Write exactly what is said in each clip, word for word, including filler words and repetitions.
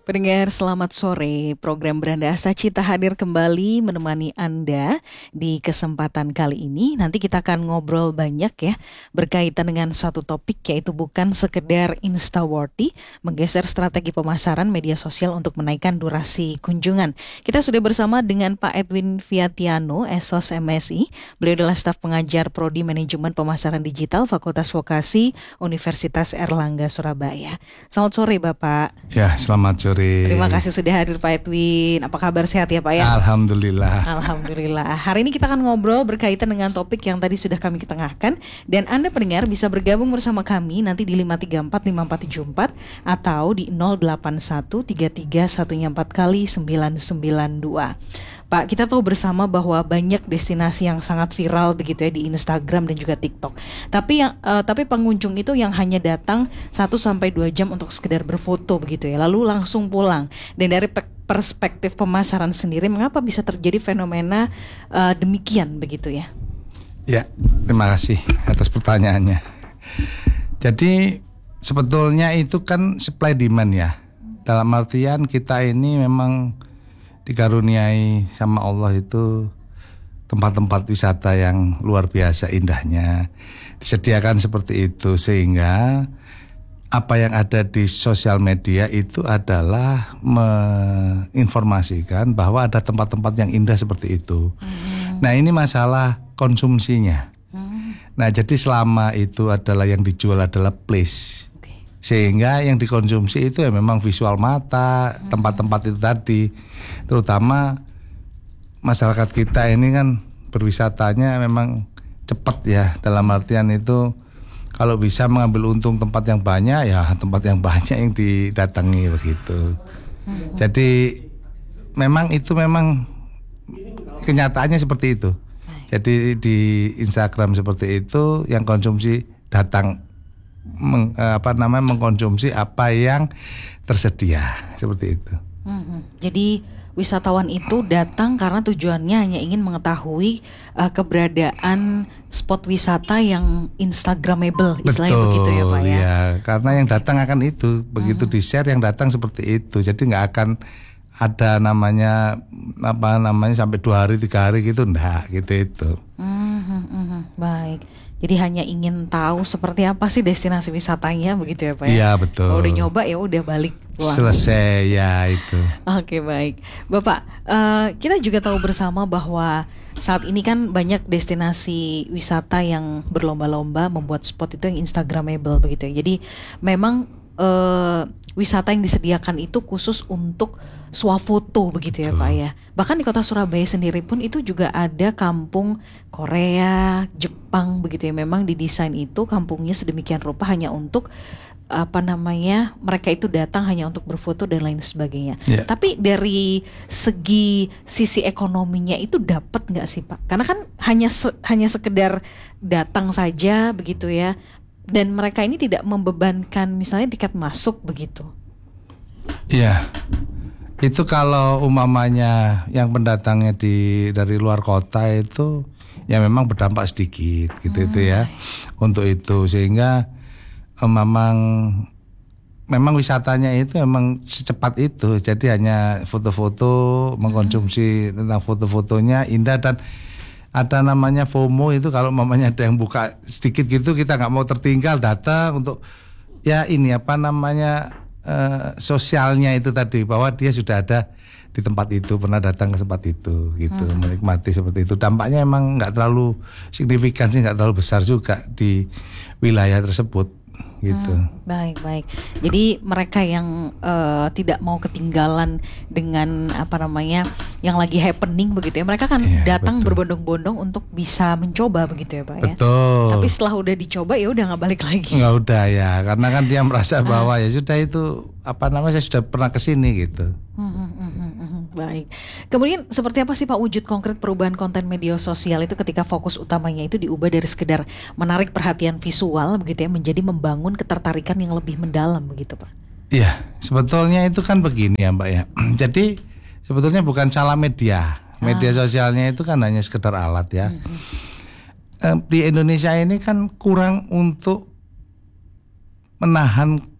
Pendengar selamat sore, program Beranda Asa Cita hadir kembali menemani Anda di kesempatan kali ini. Nanti kita akan ngobrol banyak ya, berkaitan dengan suatu topik yaitu bukan sekedar Instaworthy, menggeser strategi pemasaran media sosial untuk menaikkan durasi kunjungan. Kita sudah bersama dengan Pak Edwin Fiatiano, S O S M S I. Beliau adalah staf pengajar Prodi Manajemen Pemasaran Digital Fakultas Vokasi Universitas Erlangga Surabaya. Selamat sore Bapak. Ya, selamat sore. Terima kasih sudah hadir Pak Edwin. Apa kabar, sehat ya Pak ya? Alhamdulillah. Alhamdulillah. Hari ini kita akan ngobrol berkaitan dengan topik yang tadi sudah kami ketengahkan. Dan Anda pendengar bisa bergabung bersama kami nanti di lima tiga empat lima empat tujuh empat atau di nol delapan satu tiga tiga satu empat kali sembilan sembilan dua. Pak, kita tahu bersama bahwa banyak destinasi yang sangat viral begitu ya di Instagram dan juga TikTok. Tapi yang uh, tapi pengunjung itu yang hanya datang satu sampai dua jam untuk sekedar berfoto begitu ya, lalu langsung pulang. Dan dari pe- perspektif pemasaran sendiri, mengapa bisa terjadi fenomena uh, demikian begitu ya? Ya, terima kasih atas pertanyaannya. Jadi sebetulnya itu kan supply demand ya. Dalam artian kita ini memang dikaruniai sama Allah itu tempat-tempat wisata yang luar biasa indahnya, disediakan seperti itu, sehingga apa yang ada di sosial media itu adalah menginformasikan bahwa ada tempat-tempat yang indah seperti itu. Hmm. Nah, ini masalah konsumsinya. Hmm. Nah, jadi selama itu adalah yang dijual adalah place, sehingga yang dikonsumsi itu ya memang visual mata, hmm. tempat-tempat itu tadi. Terutama masyarakat kita ini kan berwisatanya memang cepat ya, dalam artian itu kalau bisa mengambil untung tempat yang banyak ya tempat yang banyak yang didatangi begitu. Hmm. Jadi memang itu memang kenyataannya seperti itu. Jadi di Instagram seperti itu, yang konsumsi datang Meng, apa namanya mengkonsumsi apa yang tersedia seperti itu. Hmm, jadi wisatawan itu datang karena tujuannya hanya ingin mengetahui uh, keberadaan spot wisata yang instagramable, istilahnya begitu ya Pak ya. Ya, karena yang datang akan itu, begitu hmm. di-share yang datang seperti itu. Jadi nggak akan ada namanya apa namanya sampai dua hari tiga hari gitu, enggak gitu itu. Hmm, hmm, hmm, baik. Jadi hanya ingin tahu seperti apa sih destinasi wisatanya begitu ya Pak ya? Iya betul. Kalau udah nyoba ya udah balik pulang. Selesai ya itu. Oke, baik. Bapak, uh, kita juga tahu bersama bahwa saat ini kan banyak destinasi wisata yang berlomba-lomba membuat spot itu yang instagramable begitu ya. Jadi memang uh, wisata yang disediakan itu khusus untuk swafoto begitu ya Pak ya. Bahkan di kota Surabaya sendiri pun itu juga ada kampung Korea, Jepang begitu ya. Memang didesain itu kampungnya sedemikian rupa hanya untuk apa namanya, mereka itu datang hanya untuk berfoto dan lain sebagainya. Yeah. Tapi dari segi sisi ekonominya itu dapat nggak sih Pak? Karena kan hanya se- hanya sekedar datang saja begitu ya. Dan mereka ini tidak membebankan misalnya tiket masuk begitu. Iya. Itu kalau umpamanya yang pendatangnya di dari luar kota itu ya memang berdampak sedikit gitu hmm. itu ya. Untuk itu sehingga eh, memang memang wisatanya itu memang secepat itu. Jadi hanya foto-foto, mengkonsumsi hmm. tentang foto-fotonya indah, dan ada namanya FOMO itu, kalau mamanya ada yang buka sedikit gitu kita nggak mau tertinggal datang untuk ya ini apa namanya uh, sosialnya itu tadi, bahwa dia sudah ada di tempat itu, pernah datang ke tempat itu gitu, hmm. menikmati seperti itu. Dampaknya emang nggak terlalu signifikan sih, nggak terlalu besar juga di wilayah tersebut gitu. Hmm, baik baik. Jadi mereka yang uh, tidak mau ketinggalan dengan apa namanya yang lagi happening begitu ya, mereka kan yeah, datang betul. berbondong-bondong untuk bisa mencoba begitu ya Pak ya. Betul. Tapi setelah udah dicoba ya udah nggak balik lagi. Nggak udah ya, karena kan dia merasa bahwa ya sudah itu apa namanya saya sudah pernah kesini gitu. Hmm, hmm, hmm, hmm, hmm. Baik. Kemudian seperti apa sih Pak wujud konkret perubahan konten media sosial itu ketika fokus utamanya itu diubah dari sekedar menarik perhatian visual begitu ya, menjadi membangun ketertarikan yang lebih mendalam begitu Pak? Iya, sebetulnya itu kan begini ya Mbak ya. Jadi sebetulnya bukan salah media. Media ah. sosialnya itu kan hanya sekedar alat ya. Hmm. Di Indonesia ini kan kurang untuk menahan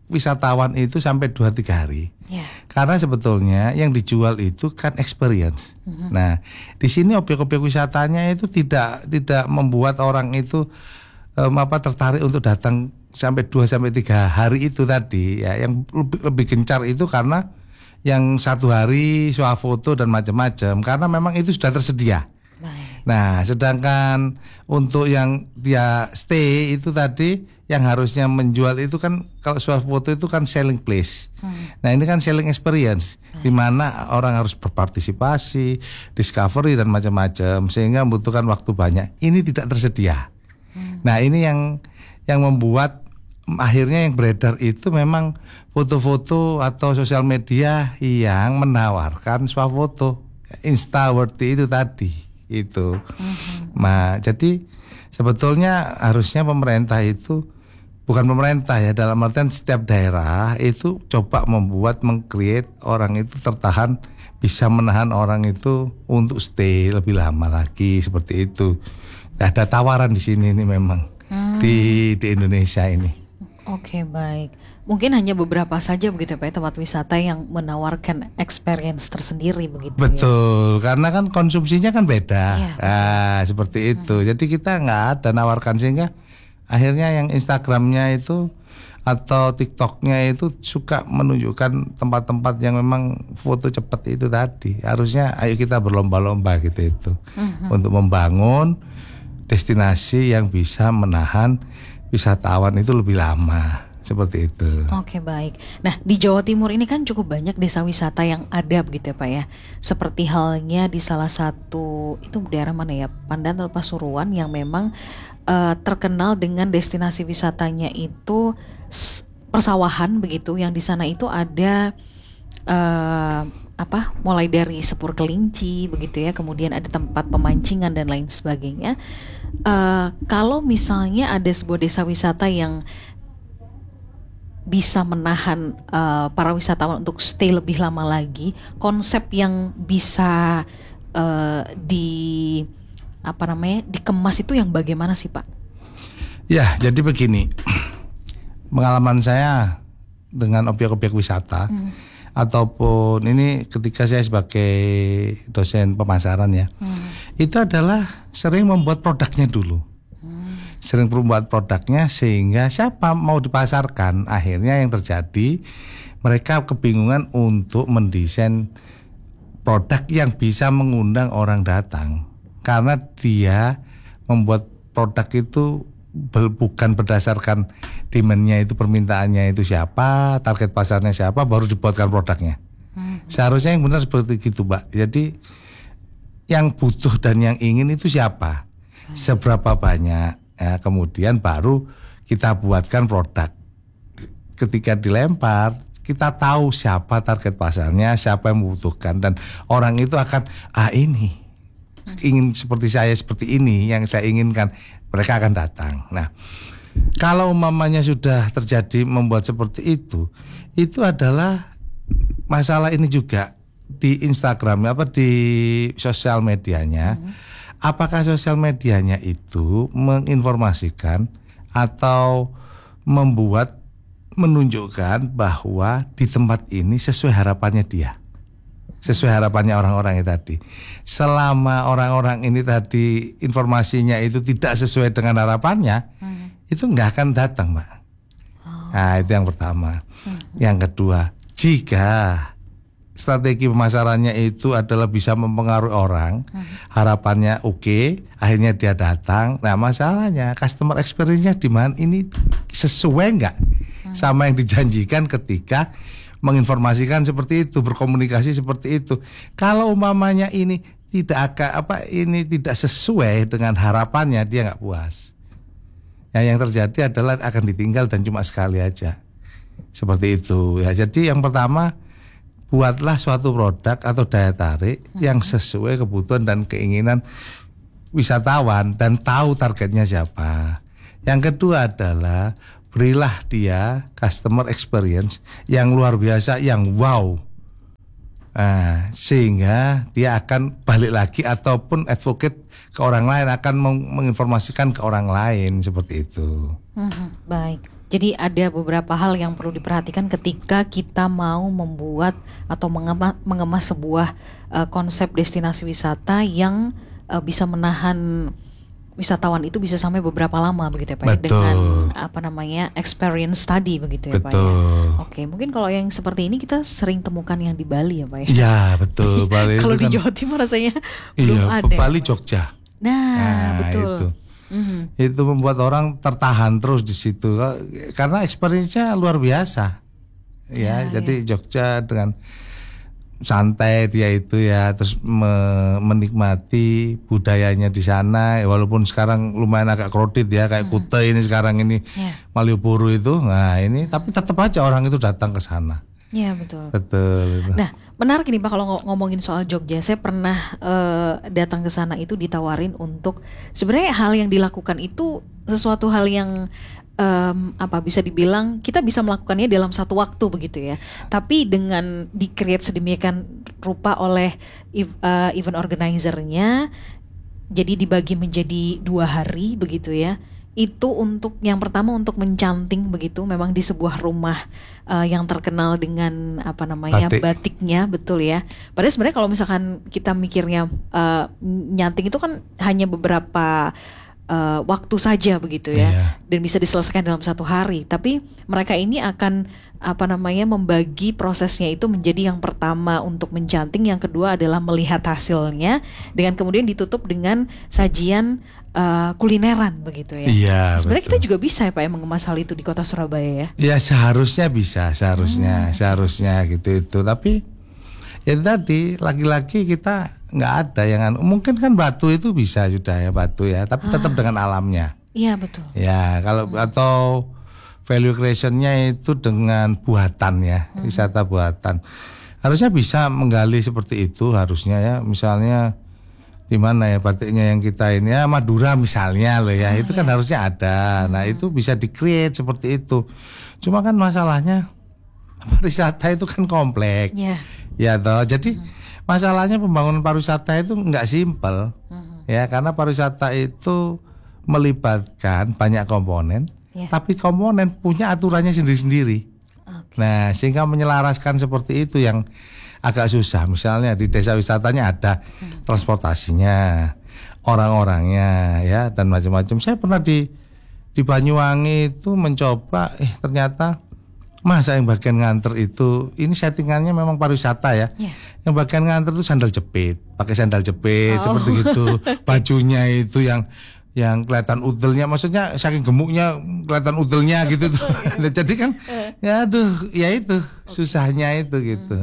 wisatawan itu sampai dua tiga hari. Yeah. Karena sebetulnya yang dijual itu kan experience. Mm-hmm. Nah, di sini objek-objek wisatanya itu tidak tidak membuat orang itu um, apa tertarik untuk datang sampai dua sampai tiga hari itu tadi. Ya, yang lebih, lebih gencar itu karena yang satu hari swafoto dan macam-macam, karena memang itu sudah tersedia. Baik. Nah, sedangkan untuk yang dia stay itu tadi, yang harusnya menjual itu kan kalau swafoto itu kan selling place. Hmm. Nah, ini kan selling experience, hmm. di mana orang harus berpartisipasi, discovery dan macam-macam, sehingga membutuhkan waktu banyak. Ini tidak tersedia. Hmm. Nah, ini yang yang membuat akhirnya yang beredar itu memang foto-foto atau sosial media yang menawarkan swafoto, insta-worthy itu tadi itu. Mm-hmm. Nah, jadi sebetulnya harusnya pemerintah itu, bukan pemerintah ya, dalam artian setiap daerah itu coba membuat, meng-create orang itu tertahan, bisa menahan orang itu untuk stay lebih lama lagi seperti itu. Ada tawaran di sini ini memang hmm. di di Indonesia ini. Oke, baik. Mungkin hanya beberapa saja begitu Pak, tempat wisata yang menawarkan experience tersendiri begitu. Betul, ya? Karena kan konsumsinya kan beda. Iya, nah, seperti itu. Hmm. Jadi kita nggak ada nawarkan, sehingga akhirnya yang Instagramnya itu atau TikToknya itu suka menunjukkan tempat-tempat yang memang foto cepat itu tadi. Harusnya ayo kita berlomba-lomba gitu itu hmm. untuk membangun destinasi yang bisa menahan wisatawan itu lebih lama. Seperti itu. Oke, baik. Nah, di Jawa Timur ini kan cukup banyak desa wisata yang ada begitu ya Pak ya. Seperti halnya di salah satu, itu daerah mana ya, Pandan atau Pasuruan, yang memang uh, terkenal dengan destinasi wisatanya itu persawahan begitu. Yang di sana itu ada uh, apa? Mulai dari sepur kelinci begitu ya, kemudian ada tempat pemancingan dan lain sebagainya. Uh, kalau misalnya ada sebuah desa wisata yang bisa menahan uh, para wisatawan untuk stay lebih lama lagi, konsep yang bisa uh, di apa namanya dikemas itu yang bagaimana sih Pak? Ya, jadi begini, pengalaman saya dengan objek-objek wisata hmm. ataupun ini ketika saya sebagai dosen pemasaran ya, hmm. itu adalah sering membuat produknya dulu. Sering membuat produknya sehingga siapa mau dipasarkan, akhirnya yang terjadi mereka kebingungan untuk mendesain produk yang bisa mengundang orang datang, karena dia membuat produk itu bukan berdasarkan demand-nya itu, permintaannya itu siapa, target pasarnya siapa, baru dibuatkan produknya. hmm. Seharusnya yang benar seperti itu Mbak. Jadi yang butuh dan yang ingin itu siapa, seberapa banyak, ya, kemudian baru kita buatkan produk. Ketika dilempar, kita tahu siapa target pasarnya, siapa yang membutuhkan, dan orang itu akan, ah ini ingin seperti saya, seperti ini yang saya inginkan, mereka akan datang. Nah, kalau umpamanya sudah terjadi membuat seperti itu, itu adalah masalah ini juga di Instagram apa di sosial medianya. Hmm. Apakah sosial medianya itu menginformasikan atau membuat, menunjukkan bahwa di tempat ini sesuai harapannya dia, sesuai harapannya orang-orang itu tadi. Selama orang-orang ini tadi informasinya itu tidak sesuai dengan harapannya, hmm. itu nggak akan datang Mbak. Oh. Nah, itu yang pertama. Hmm. Yang kedua, jika strategi pemasarannya itu adalah bisa mempengaruhi orang, hmm. harapannya oke, okay, akhirnya dia datang. Nah, masalahnya customer experience-nya di mana, ini sesuai nggak hmm. sama yang dijanjikan ketika menginformasikan seperti itu, berkomunikasi seperti itu. Kalau umpamanya ini tidak akan apa ini tidak sesuai dengan harapannya, dia nggak puas. Nah, yang terjadi adalah akan ditinggal dan cuma sekali aja. Seperti itu ya. Jadi yang pertama, buatlah suatu produk atau daya tarik hmm. yang sesuai kebutuhan dan keinginan wisatawan dan tahu targetnya siapa. Yang kedua adalah berilah dia customer experience yang luar biasa, yang wow. Nah, sehingga dia akan balik lagi ataupun advocate ke orang lain, akan menginformasikan ke orang lain seperti itu. Hmm, baik. Jadi ada beberapa hal yang perlu diperhatikan ketika kita mau membuat atau mengema- mengemas sebuah uh, konsep destinasi wisata yang uh, bisa menahan wisatawan itu bisa sampai beberapa lama begitu ya Pak ya, dengan Betul. apa namanya experience study begitu ya Pak ya. Betul. Oke, mungkin kalau yang seperti ini kita sering temukan yang di Bali ya Pak ya. Ya betul. Bali Kalau itu di kan, Jawa Timur rasanya belum iya, ada. ya, Bali Pak. Jogja. Nah, Nah, betul. itu. Mhm. Itu membuat orang tertahan terus di situ karena experience-nya luar biasa. Ya, Ya, jadi Jogja dengan santai dia itu ya, terus me- menikmati budayanya di sana, walaupun sekarang lumayan agak crowded ya, kayak Kuta ini sekarang ini, Ya. Malioboro itu, nah ini tapi tetap aja orang itu datang ke sana. Ya, betul. Betul. Nah, menarik nih Pak kalau ngo- ngomongin soal Jogja. Saya pernah eh, datang ke sana itu ditawarin untuk sebenarnya hal yang dilakukan itu sesuatu hal yang em, apa bisa dibilang kita bisa melakukannya dalam satu waktu begitu ya. Tapi dengan di-create sedemikian rupa oleh ev- eh, event organizer-nya, jadi dibagi menjadi dua hari begitu ya. Itu untuk yang pertama untuk mencanting begitu, memang di sebuah rumah uh, yang terkenal dengan apa namanya Batik. batiknya, betul ya. Padahal sebenarnya kalau misalkan kita mikirnya uh, nyanting itu kan hanya beberapa uh, waktu saja begitu ya, Iya. dan bisa diselesaikan dalam satu hari. Tapi mereka ini akan apa namanya membagi prosesnya itu menjadi yang pertama untuk mencanting, yang kedua adalah melihat hasilnya, dengan kemudian ditutup dengan sajian uh, kulineran begitu ya. Iya, Sebenarnya betul. kita juga bisa ya Pak ya mengemas hal itu di kota Surabaya ya. Ya seharusnya bisa, seharusnya, seharusnya gitu itu. Tapi ya tadi lagi-lagi kita nggak ada yang anu. Mungkin kan batu itu bisa sudah ya batu ya, tapi tetap dengan alamnya. Iya betul. Ya kalau atau value creationnya itu dengan buatan ya, wisata buatan. Harusnya bisa menggali seperti itu harusnya ya. Misalnya di mana ya batiknya yang kita ini ya Madura misalnya loh ya, itu kan harusnya ada. Nah itu bisa di-create seperti itu. Cuma kan masalahnya pariwisata itu kan kompleks. Iya. Ya toh. Jadi masalahnya pembangunan pariwisata itu nggak simpel. Ya karena pariwisata itu melibatkan banyak komponen. Ya. Tapi komponen punya aturannya sendiri-sendiri. Oke. Nah, sehingga menyelaraskan seperti itu yang agak susah. Misalnya di desa wisatanya ada transportasinya, orang-orangnya, ya dan macam-macam. Saya pernah di di Banyuwangi itu mencoba, eh ternyata masa yang bagian nganter itu, ini settingannya memang pariwisata ya. Ya. Yang bagian nganter itu sandal jepit, pakai sandal jepit Oh. seperti itu. Bajunya itu yang yang kelihatan udelnya, maksudnya saking gemuknya kelihatan udelnya gitu tuh. Jadi kan ya aduh ya itu susahnya itu gitu.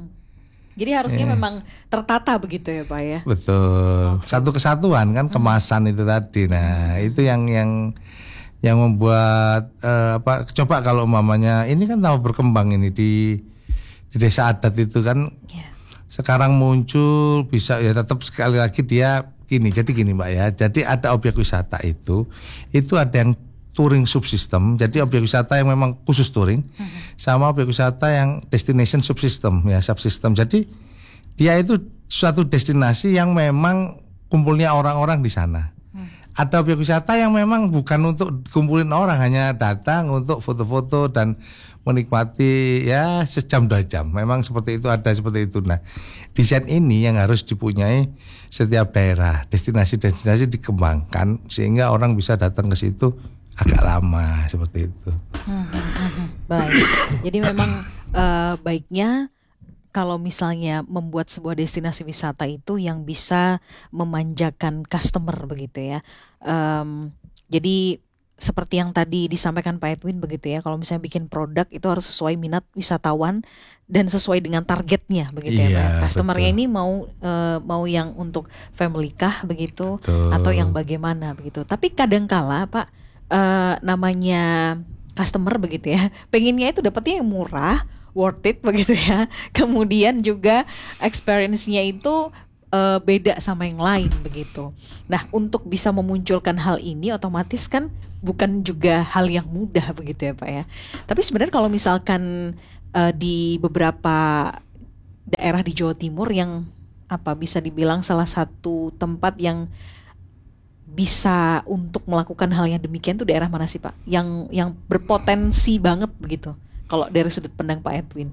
Jadi harusnya memang tertata begitu ya Pak ya. Betul. Satu kesatuan kan kemasan itu tadi. Nah, itu yang yang yang membuat eh, apa coba kalau umpamanya ini kan tambah berkembang ini di di desa adat itu kan Ya. sekarang muncul bisa ya tetap sekali lagi dia gini, jadi gini Mbak ya, jadi ada objek wisata itu, itu ada yang touring subsistem, jadi objek wisata yang memang khusus touring, sama objek wisata yang destination subsistem ya subsistem, jadi dia itu suatu destinasi yang memang kumpulnya orang-orang di sana. Ada objek wisata yang memang bukan untuk kumpulin orang, hanya datang untuk foto-foto dan menikmati ya sejam dua jam. Memang seperti itu, ada seperti itu. Nah, desain ini yang harus dipunyai setiap daerah. Destinasi-destinasi dikembangkan sehingga orang bisa datang ke situ agak lama seperti itu. Hmm, hmm, hmm, hmm. Baik. Jadi memang eh, baiknya kalau misalnya membuat sebuah destinasi wisata itu yang bisa memanjakan customer begitu ya. Em, jadi seperti yang tadi disampaikan Pak Edwin begitu ya. Kalau misalnya bikin produk itu harus sesuai minat wisatawan dan sesuai dengan targetnya begitu ya Pak. Iya, Customernya betul. ini mau eh, mau yang untuk family kah begitu Betul. atau yang bagaimana begitu. Tapi kadangkala Pak eh, namanya customer begitu ya, pengennya itu dapatnya yang murah, worth it begitu ya. Kemudian juga experience-nya itu eh, beda sama yang lain begitu. Nah, untuk bisa memunculkan hal ini otomatis kan bukan juga hal yang mudah begitu ya Pak ya. Tapi sebenarnya kalau misalkan eh, di beberapa daerah di Jawa Timur yang apa bisa dibilang salah satu tempat yang bisa untuk melakukan hal yang demikian tuh daerah mana sih Pak? Yang yang berpotensi banget begitu. Kalau dari sudut pandang Pak Edwin.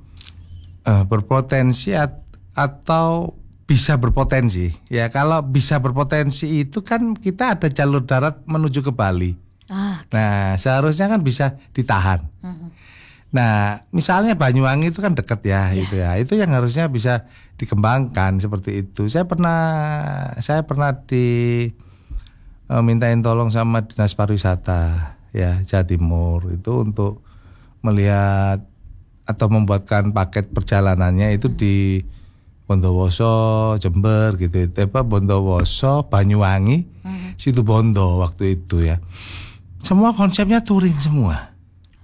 Uh, berpotensi at- atau bisa berpotensi. Ya kalau bisa berpotensi itu kan kita ada jalur darat menuju ke Bali. Ah, okay. Nah seharusnya kan bisa ditahan. Uh-huh. Nah misalnya Banyuwangi itu kan dekat ya, yeah. itu ya. Itu yang harusnya bisa dikembangkan seperti itu. Saya pernah saya pernah di mintain tolong sama Dinas Pariwisata ya Jawa Timur itu untuk melihat atau membuatkan paket perjalanannya itu hmm. di Bondowoso, Jember gitu, apa Bondowoso, Banyuwangi, hmm. Situbondo waktu itu ya. Semua konsepnya touring semua.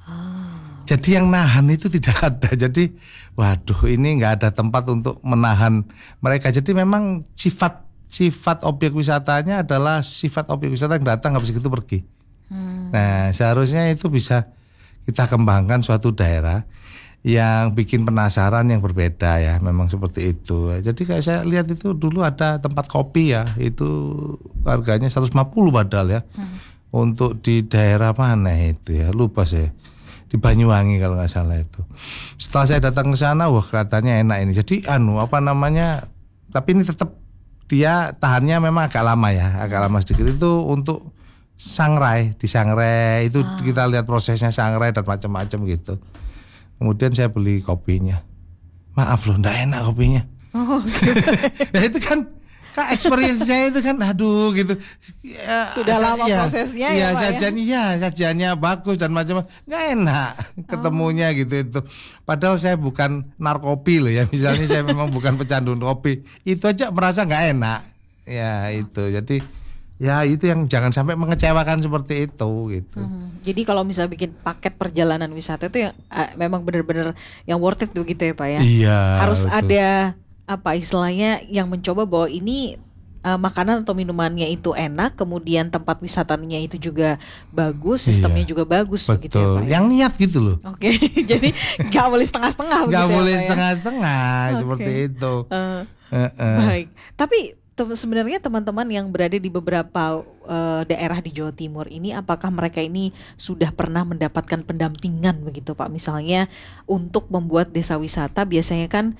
Hmm. Jadi yang nahan itu tidak ada. Jadi waduh ini nggak ada tempat untuk menahan mereka. Jadi memang sifat Sifat objek wisatanya adalah sifat objek wisata yang datang habis itu pergi. Hmm. Nah seharusnya itu bisa kita kembangkan suatu daerah yang bikin penasaran yang berbeda ya. Memang seperti itu. Jadi kayak saya lihat itu dulu ada tempat kopi ya. Itu harganya seratus lima puluh padahal ya. Hmm. Untuk di daerah mana itu ya. Lupa saya. Di Banyuwangi kalau nggak salah itu. Setelah saya datang ke sana wah katanya enak ini. Jadi anu apa namanya. Tapi ini tetap dia tahannya memang agak lama ya, agak lama sedikit itu untuk sangrai, di sangrai itu ah. kita lihat prosesnya sangrai dan macam-macam gitu. Kemudian saya beli kopinya, maaf loh, nggak enak kopinya. Oh, gitu. Nah itu kan, kan experience-nya itu kan, aduh gitu. Ya, sudah lama ya, prosesnya ya, ya Pak sajian, ya. Iya, sajiannya bagus dan macam-macam, nggak enak ketemunya oh. gitu itu. Padahal saya bukan narkopi loh ya, misalnya saya memang bukan pecandu kopi, itu aja merasa nggak enak, ya itu. Jadi ya itu yang jangan sampai mengecewakan seperti itu gitu. Hmm, jadi kalau misalnya bikin paket perjalanan wisata itu yang uh, memang benar-benar yang worth it begitu ya Pak ya. Iya. Harus betul. ada apa istilahnya yang mencoba bahwa ini uh, makanan atau minumannya itu enak, kemudian tempat wisatanya itu juga bagus, sistemnya iya. juga bagus betul. begitu ya Pak. Yang ya? niat gitu loh. Oke, okay. Jadi nggak boleh setengah-setengah. Nggak gitu boleh ya, setengah-setengah okay. seperti itu. Uh, uh, uh. Baik, tapi sebenarnya teman-teman yang berada di beberapa uh, daerah di Jawa Timur ini, apakah mereka ini sudah pernah mendapatkan pendampingan begitu Pak? Misalnya untuk membuat desa wisata biasanya kan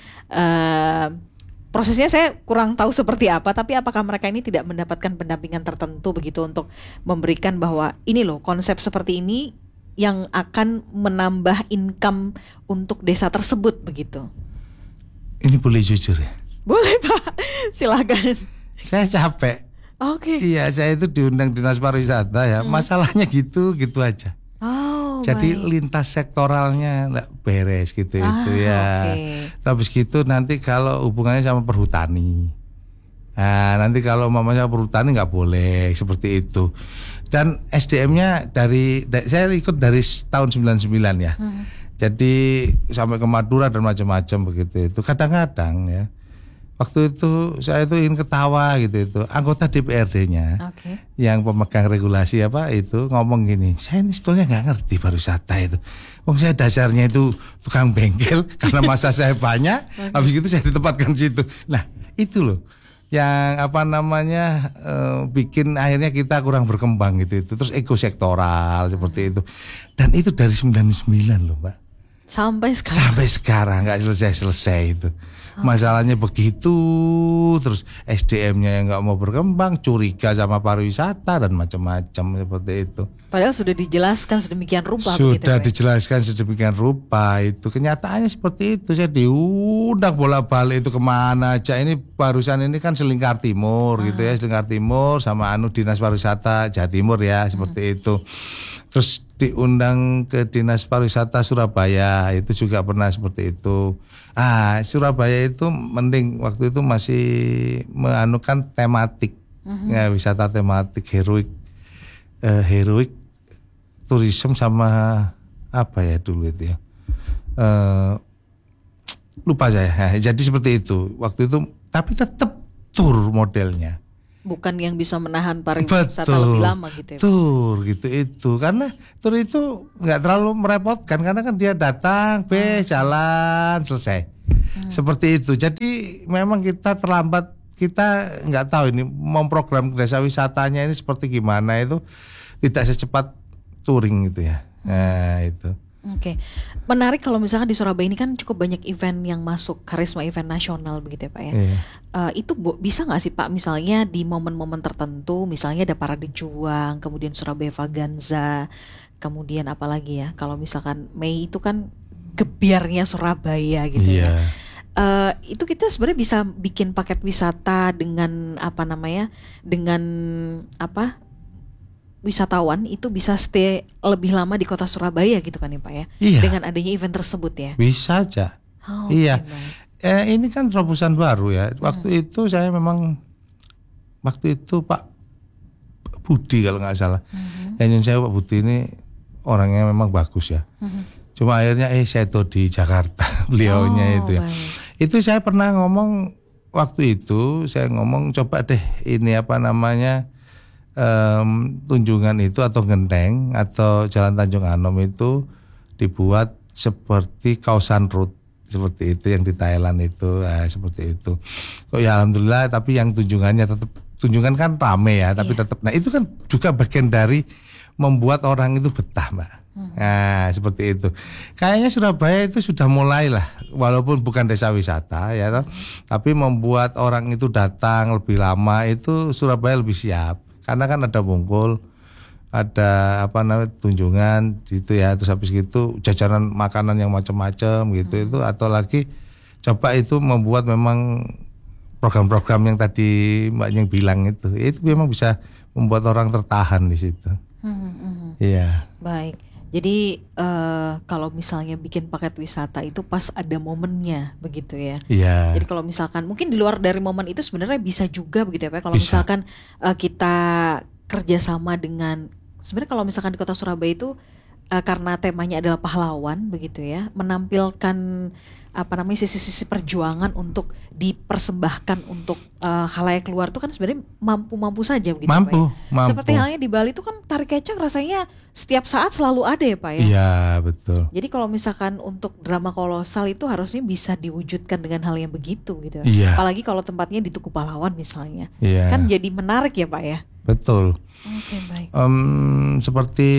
uh, prosesnya saya kurang tahu seperti apa, tapi apakah mereka ini tidak mendapatkan pendampingan tertentu begitu untuk memberikan bahwa ini loh konsep seperti ini yang akan menambah income untuk desa tersebut begitu? Ini boleh jujur ya? Boleh Pak, silakan. Saya capek. Oke. Okay. Iya, saya itu diundang Dinas Pariwisata ya. Hmm. Masalahnya gitu, gitu aja. Oh. Jadi baik. lintas sektoralnya nggak beres gitu ah, itu ya. Okay. Habis gitu nanti kalau hubungannya sama perhutani. Nah, nanti kalau mamanya perhutani nggak boleh seperti itu. Dan S D M-nya dari, dari saya ikut dari tahun sembilan puluh sembilan ya. Hmm. Jadi sampai ke Madura dan macam-macam begitu itu. Kadang-kadang ya. Waktu itu saya itu ingin ketawa gitu itu anggota D P R D-nya okay. yang pemegang regulasi apa itu ngomong gini, saya ini sebetulnya nggak ngerti pariwisata itu. Wong saya dasarnya itu tukang bengkel karena masa saya banyak, okay. habis itu saya ditempatkan situ. Nah itu loh yang apa namanya uh, bikin akhirnya kita kurang berkembang gitu itu. Terus ekosektoral hmm. seperti itu. Dan itu dari sembilan puluh sembilan loh Mbak. Sampai sekarang. Sampai sekarang nggak selesai-selesai itu. Masalahnya begitu, terus S D M-nya yang nggak mau berkembang, curiga sama pariwisata dan macam-macam seperti itu. Padahal sudah dijelaskan sedemikian rupa. Sudah begitu, dijelaskan sedemikian rupa itu. Kenyataannya seperti itu. Saya diundang bolak-balik itu kemana aja. Ini barusan ini kan Selingkar Timur ah. gitu ya, Selingkar Timur sama anu Dinas Pariwisata Jawa Timur ya seperti hmm. itu. Terus diundang ke Dinas Pariwisata Surabaya itu juga pernah seperti itu. Ah Surabaya itu mending waktu itu masih menganukan tematik uh-huh. ya, wisata tematik heroik eh, heroik tourism sama apa ya dulu itu ya eh, lupa saya. Nah, jadi seperti itu waktu itu, tapi tetap tour modelnya. Bukan yang bisa menahan pariwisata lebih lama gitu ya. Tur gitu itu. Karena tur itu nggak terlalu merepotkan karena kan dia datang, be, hmm. jalan, selesai. Hmm. Seperti itu. Jadi memang kita terlambat kita nggak tahu ini memprogram desa wisatanya ini seperti gimana, itu tidak secepat touring gitu ya. Nah itu. Oke, menarik kalau misalkan di Surabaya ini kan cukup banyak event yang masuk karisma event nasional begitu ya Pak ya. Iya. Uh, itu bo- bisa nggak sih Pak misalnya di momen-momen tertentu, misalnya ada Parade Juang, kemudian Surabaya Vaganza, kemudian apa lagi ya? Kalau misalkan Mei itu kan gebiarnya Surabaya gitu Iya. ya. Uh, itu kita sebenarnya bisa bikin paket wisata dengan apa namanya, dengan apa wisatawan itu bisa stay lebih lama di kota Surabaya gitu kan ya Pak ya, Iya. dengan adanya event tersebut ya. Bisa aja. Oh, Iya. oke, baik. Eh, ini kan terobosan baru ya. Waktu Hmm. itu saya memang waktu itu Pak Budi kalau nggak salah, Mhm. yang saya Pak Budi ini orangnya memang bagus ya. Mhm. Cuma akhirnya eh saya tuh di Jakarta beliaunya Oh, itu ya. baik. Itu saya pernah ngomong waktu itu, saya ngomong coba deh ini apa namanya em, Tunjungan itu atau Genteng atau Jalan Tanjung Anom itu dibuat seperti Kaosan Road seperti itu yang di Thailand itu, eh, seperti itu. Kok ya alhamdulillah, tapi yang tunjungannya tetap tunjungan kan rame ya, tapi Iya. tetap. Nah itu kan juga bagian dari membuat orang itu betah, Mbak. Nah seperti itu. Kayaknya Surabaya itu sudah mulai lah, walaupun bukan desa wisata ya, toh, tapi membuat orang itu datang lebih lama, itu Surabaya lebih siap. Karena kan ada Bungkul, ada apa namanya Tunjungan gitu ya, terus habis gitu jajanan makanan yang macam-macam gitu Hmm. itu, atau lagi coba itu membuat memang program-program yang tadi Mbak yang bilang itu, itu memang bisa membuat orang tertahan di situ. Mhm, mhm. Iya. Baik. Jadi eh, kalau misalnya bikin paket wisata itu pas ada momennya begitu ya. Iya. Jadi kalau misalkan mungkin di luar dari momen itu sebenarnya bisa juga begitu ya Pak. Kalau Bisa. misalkan eh, kita kerjasama dengan, sebenarnya kalau misalkan di kota Surabaya itu eh, karena temanya adalah pahlawan begitu ya, menampilkan apa namanya sisi-sisi perjuangan untuk dipersembahkan untuk eh, khalayak luar itu kan sebenarnya mampu-mampu saja begitu Pak Mampu, ya. mampu. Seperti halnya di Bali itu kan tari kecak rasanya setiap saat selalu ada ya Pak ya. Iya, betul. Jadi kalau misalkan untuk drama kolosal itu harusnya bisa diwujudkan dengan hal yang begitu gitu. Iya. Apalagi kalau tempatnya di Tugu Pahlawan misalnya. Iya. Kan jadi menarik ya Pak ya. Betul. Oke, baik. Em, seperti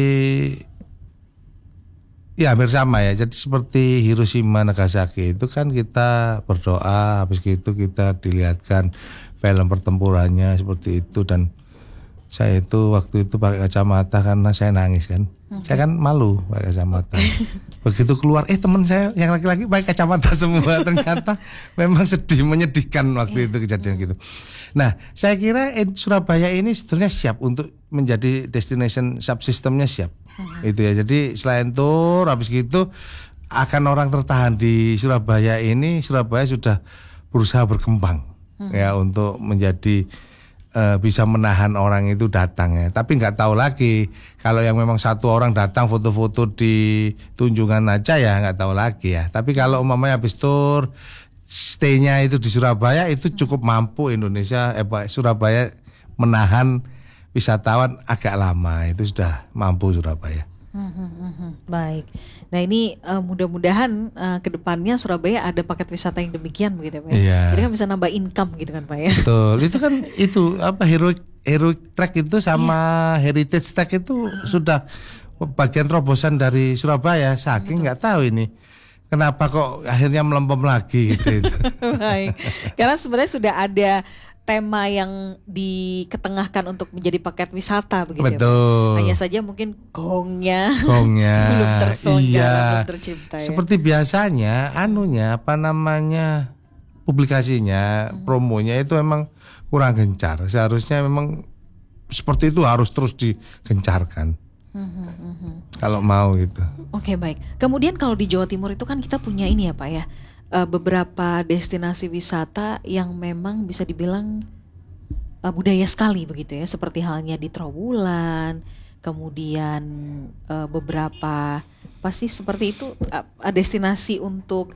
ya hampir sama ya. Jadi seperti Hiroshima Nagasaki itu kan kita berdoa, habis gitu kita dilihatkan film pertempurannya seperti itu, dan saya itu waktu itu pakai kacamata karena saya nangis kan. Saya kan malu pakai kacamata. Begitu keluar, eh teman saya yang laki-laki pakai kacamata semua. Ternyata memang sedih, menyedihkan waktu itu kejadian gitu. Nah, saya kira eh, Surabaya ini sebenarnya siap untuk menjadi destination subsistemnya siap. Itu ya. Jadi selain tour, habis gitu akan orang tertahan di Surabaya ini. Surabaya sudah berusaha berkembang ya untuk menjadi Uh, bisa menahan orang itu datang ya. Tapi nggak tahu lagi kalau yang memang satu orang datang foto-foto di Tunjungan aja ya nggak tahu lagi ya. Tapi kalau umpamanya habis tour stay-nya itu di Surabaya, itu cukup mampu Indonesia eh Pak, Surabaya menahan wisatawan agak lama, itu sudah mampu Surabaya. Hmm, hmm, hmm, hmm. Baik. Nah ini eh, mudah-mudahan eh, ke depannya Surabaya ada paket wisata yang demikian begitu ya Pak ya. Iya. Jadi kan bisa nambah income gitu kan Pak ya. Betul. Itu kan itu apa heroic heroic track itu sama heritage track itu sudah bagian terobosan dari Surabaya. Saking nggak tahu ini kenapa kok akhirnya melempem lagi gitu. Itu. Baik. Karena sebenarnya sudah ada tema yang diketengahkan untuk menjadi paket wisata begitu ya, Pak? Betul. Hanya saja mungkin gongnya Gongnya. belum terselenggara, Iya. belum tercipta ya. Seperti biasanya anunya apa namanya publikasinya, promonya itu memang kurang gencar. Seharusnya memang seperti itu harus terus digencarkan. Hmm, hmm, hmm, hmm. Kalau mau gitu. Oke, baik. Kemudian kalau di Jawa Timur itu kan kita punya ini ya Pak ya, eh, beberapa destinasi wisata yang memang bisa dibilang eh, budaya sekali begitu ya, seperti halnya di Trawulan, kemudian eh, beberapa pasti seperti itu eh, destinasi untuk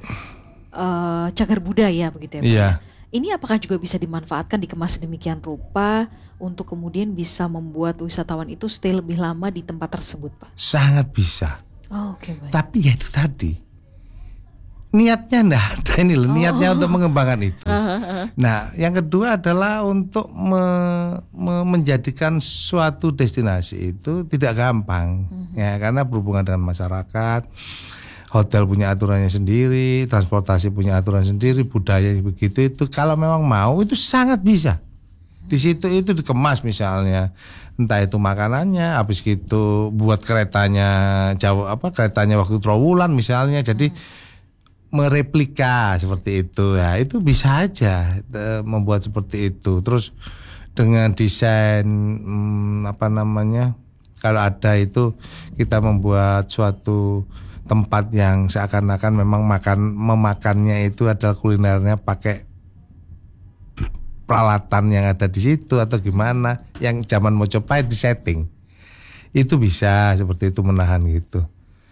eh, cagar budaya begitu ya Pak. Iya. Ini apakah juga bisa dimanfaatkan, dikemas sedemikian rupa untuk kemudian bisa membuat wisatawan itu stay lebih lama di tempat tersebut Pak? Sangat bisa. Oh, oke, baik. Tapi ya itu tadi niatnya enggak ada ini loh, niatnya Oh. untuk mengembangkan itu. Uh, uh, uh. Nah, yang kedua adalah untuk me- me- menjadikan suatu destinasi itu tidak gampang, ya karena berhubungan dengan masyarakat. Hotel punya aturannya sendiri, transportasi punya aturan sendiri, budaya begitu itu. Kalau memang mau itu sangat bisa. Di situ itu dikemas misalnya, entah itu makanannya, habis gitu buat keretanya jauh apa keretanya waktu Trowulan misalnya. Jadi mereplika seperti itu ya, itu bisa aja e, membuat seperti itu. Terus dengan desain hmm, apa namanya, kalau ada itu kita membuat suatu tempat yang seakan-akan memang makan memakannya itu adalah kulinernya pakai peralatan yang ada di situ atau gimana, yang zaman Mojopahit di setting itu bisa seperti itu, menahan gitu.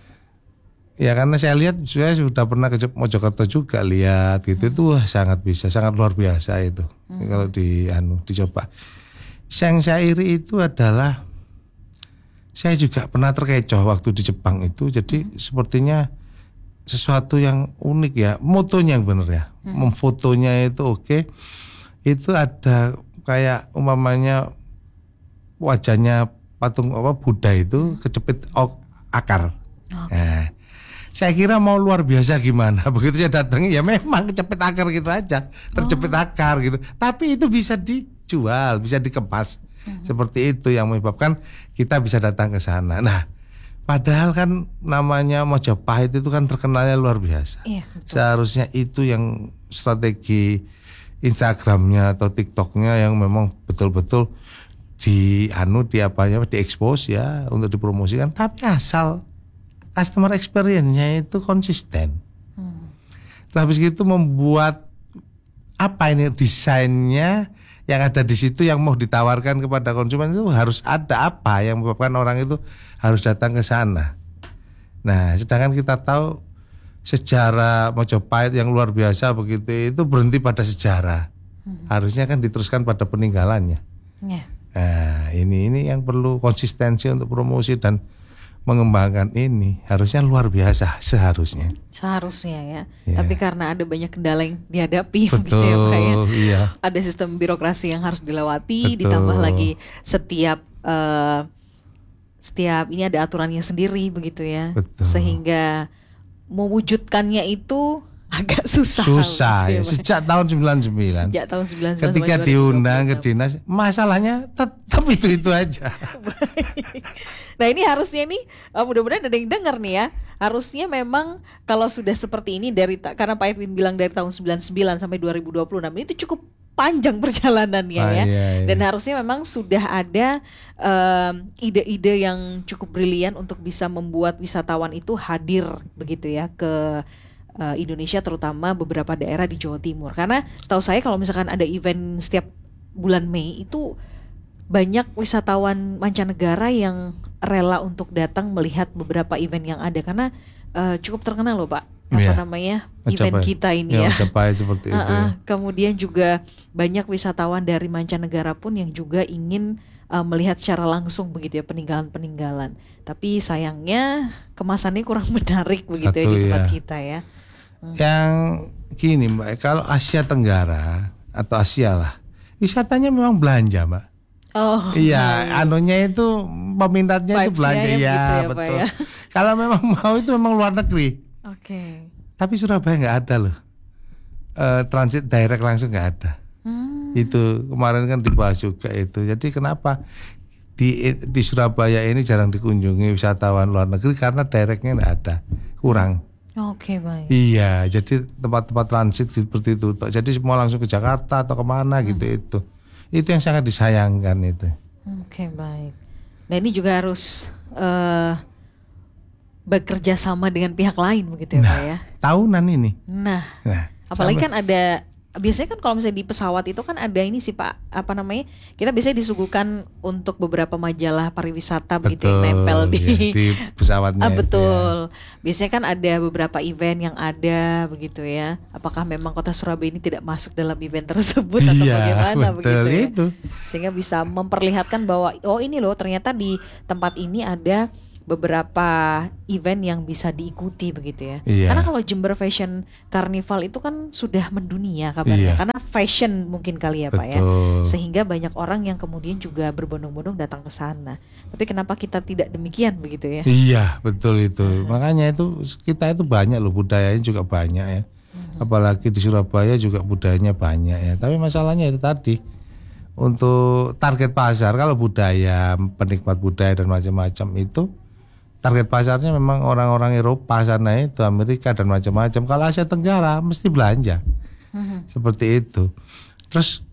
Ya karena saya lihat, saya sudah pernah ke Mojokerto juga lihat gitu, itu wah, sangat bisa, sangat luar biasa itu. Hmm. Kalau di anu dicoba. Yang saya iri itu adalah saya juga pernah terkecoh waktu di Jepang itu. Jadi hmm. sepertinya sesuatu yang unik ya, motonya yang benar ya, hmm. memfotonya itu oke. Okay. Itu ada kayak umpamanya wajahnya patung apa Buddha itu kecepit akar. Okay. Nah, saya kira mau luar biasa gimana, begitu saya datang ya memang kecepit akar gitu aja, terjepit oh. akar gitu. Tapi itu bisa dijual, bisa dikemas uh-huh. seperti itu yang menyebabkan kita bisa datang ke sana. Nah, padahal kan namanya Mojopahit itu kan terkenalnya luar biasa. Iya, seharusnya itu yang strategi Instagramnya atau TikToknya yang memang betul-betul di anu di apanya diekspos ya untuk dipromosikan. Tapi asal customer experience-nya itu konsisten. Hmm. Terus habis gitu membuat apa ini desainnya yang ada di situ yang mau ditawarkan kepada konsumen itu harus ada apa yang menyebabkan orang itu harus datang ke sana. Nah, sedangkan kita tahu sejarah Mojopahit yang luar biasa begitu itu berhenti pada sejarah. Hmm. Harusnya kan diteruskan pada peninggalannya. Yeah. Nah, ini ini yang perlu konsistensi untuk promosi dan mengembangkan ini harusnya luar biasa seharusnya. Seharusnya ya. ya. Tapi karena ada banyak kendala yang dihadapi, betul, gitu ya Pak ya. Iya. Ada sistem birokrasi yang harus dilewati, betul. Ditambah lagi setiap uh, setiap ini ada aturannya sendiri begitu ya. Betul. Sehingga mewujudkannya itu agak susah. Susah ya. Sejak tahun sembilan puluh sembilan. Sejak tahun sembilan puluh sembilan. Ketika diundang ke dinas, masalahnya tetap itu-itu aja. Nah ini harusnya nih, uh, mudah-mudahan ada yang dengar nih ya. Harusnya memang kalau sudah seperti ini dari karena Pak Edwin bilang dari tahun sembilan puluh sembilan sampai dua ribu dua puluh enam ini itu cukup panjang perjalanannya ah, ya. Iya, iya. Dan harusnya memang sudah ada um, ide-ide yang cukup brilian untuk bisa membuat wisatawan itu hadir begitu ya ke uh, Indonesia, terutama beberapa daerah di Jawa Timur. Karena setahu saya kalau misalkan ada event setiap bulan Mei itu banyak wisatawan mancanegara yang rela untuk datang melihat beberapa event yang ada karena uh, cukup terkenal loh Pak, apa ya. namanya Mencapai. event kita ini ya. Mencapai seperti itu. Uh-uh. Ya. Kemudian juga banyak wisatawan dari mancanegara pun yang juga ingin uh, melihat secara langsung begitu ya peninggalan-peninggalan. Tapi sayangnya kemasannya kurang menarik begitu Satu, ya di tempat ya. kita ya. Hmm. Yang gini Mbak, kalau Asia Tenggara atau Asia lah, wisatanya memang belanja Mbak. Oh iya, iya, anunya itu peminatnya itu belanja ya, ya gitu ya, betul. Ya. Kalau memang mau itu memang luar negeri. Oke. Okay. Tapi Surabaya nggak ada loh, e, transit direct langsung nggak ada. Hmm. Itu kemarin kan dibahas juga itu. Jadi kenapa di di Surabaya ini jarang dikunjungi wisatawan luar negeri karena directnya nggak ada, kurang. Oke okay, baik. Iya, jadi tempat-tempat transit seperti itu. Jadi semua langsung ke Jakarta atau kemana hmm. gitu itu. Itu yang sangat disayangkan itu. Oke okay, baik. Nah ini juga harus uh, bekerja sama dengan pihak lain begitu ya nah, Pak ya. Tahunan ini. Nah, nah apalagi sampai. kan ada biasanya kan kalau misalnya di pesawat itu kan ada ini sih Pak, apa namanya? Kita biasanya disuguhkan untuk beberapa majalah pariwisata begitu yang nempel di, ya, di pesawatnya. Ah, betul. Ya. Biasanya kan ada beberapa event yang ada begitu ya. Apakah memang Kota Surabaya ini tidak masuk dalam event tersebut atau ya, bagaimana betul begitu ya? Itu. Sehingga bisa memperlihatkan bahwa oh ini loh ternyata di tempat ini ada beberapa event yang bisa diikuti begitu ya. Iya. Karena kalau Jember Fashion Carnival itu kan sudah mendunia kabarnya. Iya. Karena fashion mungkin kali ya Pak ya. Betul. Sehingga banyak orang yang kemudian juga berbondong-bondong datang ke sana. Tapi kenapa kita tidak demikian begitu ya? Iya, betul itu. Makanya itu kita itu banyak loh, budayanya juga banyak ya. Apalagi di Surabaya juga budayanya banyak ya. Tapi masalahnya itu tadi, untuk target pasar, kalau budaya, penikmat budaya dan macam-macam itu target pasarnya memang orang-orang Eropa sana itu, Amerika dan macam-macam. Kalau Asia Tenggara mesti belanja. Mhm. Seperti itu. Terus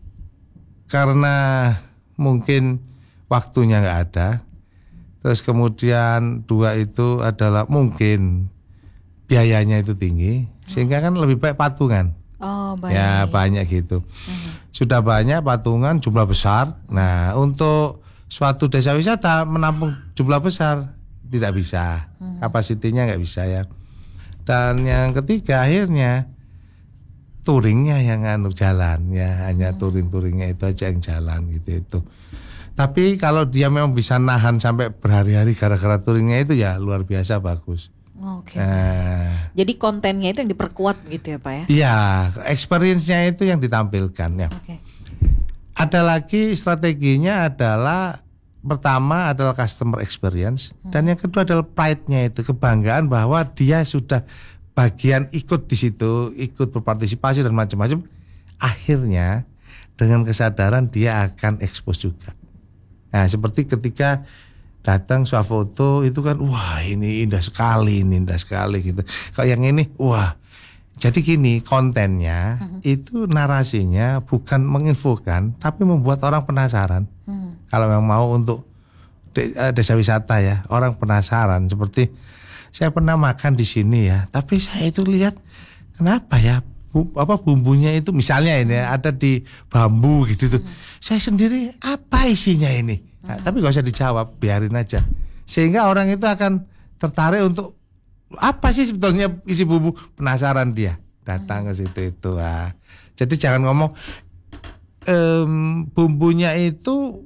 karena mungkin waktunya nggak ada, terus kemudian dua itu adalah mungkin biayanya itu tinggi, sehingga kan lebih baik patungan. Oh, baik. Ya banyak gitu. Mhm. Sudah banyak patungan jumlah besar. Nah untuk suatu desa wisata menampung jumlah besar tidak bisa, kapasitinya nggak bisa ya. Dan yang ketiga akhirnya touringnya yang anu jalan ya, hanya touring-touringnya itu aja yang jalan gitu itu. Tapi kalau dia memang bisa nahan sampai berhari-hari gara-gara touringnya itu ya luar biasa bagus. Oke. Nah, Jadi kontennya itu yang diperkuat gitu ya Pak ya? iya, experience-nya itu yang ditampilkan ya. Oke. Ada lagi strateginya adalah pertama adalah customer experience dan yang kedua adalah pride-nya itu, kebanggaan bahwa dia sudah bagian ikut di situ, ikut berpartisipasi dan macam-macam. Akhirnya dengan kesadaran dia akan expose juga. Nah, seperti ketika datang swafoto itu kan, wah ini indah sekali, ini indah sekali gitu. Kalau yang ini, wah. Jadi gini, kontennya Mhm. itu narasinya bukan menginfokan, tapi membuat orang penasaran. Hmm. Kalau memang mau untuk de- eh, desa wisata ya, orang penasaran. Seperti saya pernah makan di sini ya, tapi saya itu lihat kenapa ya bu- apa bumbunya itu misalnya ini ya, ada di bambu gitu tuh. Saya sendiri apa isinya ini? Nah, tapi gak usah dijawab, biarin aja. Sehingga orang itu akan tertarik untuk apa sih sebetulnya isi bumbu, penasaran dia datang ke situ itu. Nah, jadi jangan ngomong em, bumbunya itu